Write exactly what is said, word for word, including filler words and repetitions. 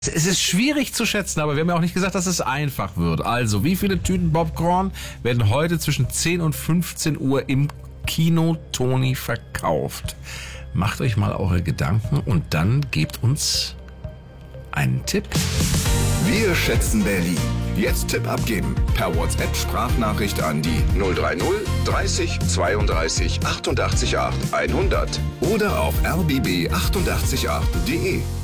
Es ist schwierig zu schätzen, aber wir haben ja auch nicht gesagt, dass es einfach wird. Also, wie viele Tüten Popcorn werden heute zwischen zehn und fünfzehn Uhr im Kino Toni verkauft? Macht euch mal eure Gedanken und dann gebt uns einen Tipp. Wir schätzen Berlin. Jetzt Tipp abgeben. Per WhatsApp-Sprachnachricht an die null drei null dreißig zweiunddreißig achtundachtzig acht hundert oder auf r b b achtundachtzig acht punkt d e.